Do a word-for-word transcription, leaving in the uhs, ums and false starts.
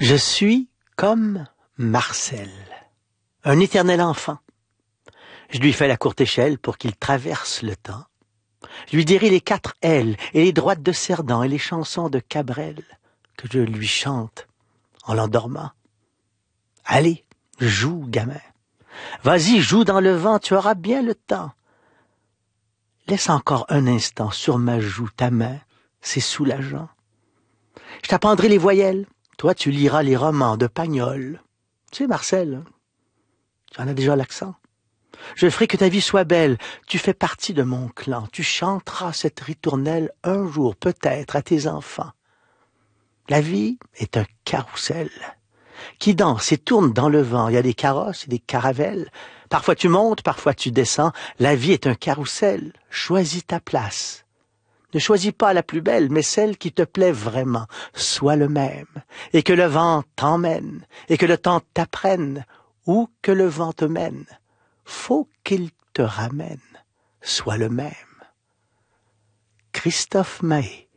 Je suis comme Marcel, un éternel enfant. Je lui fais la courte échelle pour qu'il traverse le temps. Je lui dirai les quatre L et les droites de Cerdan et les chansons de Cabrel que je lui chante en l'endormant. Allez, joue, gamin. Vas-y, joue dans le vent, tu auras bien le temps. Laisse encore un instant sur ma joue ta main, c'est soulageant. Je t'apprendrai les voyelles, toi tu liras les romans de Pagnol. Tu sais, Marcel, tu en as déjà l'accent. Je ferai que ta vie soit belle, tu fais partie de mon clan, tu chanteras cette ritournelle un jour peut-être à tes enfants. La vie est un carrousel qui danse et tourne dans le vent. Il y a des carrosses et des caravelles. Parfois tu montes, parfois tu descends. La vie est un carrousel. Choisis ta place. Ne choisis pas la plus belle, mais celle qui te plaît vraiment. Sois le même. Et que le vent t'emmène. Et que le temps t'apprenne. Où que le vent te mène. Faut qu'il te ramène. Sois le même. Christophe Mahé.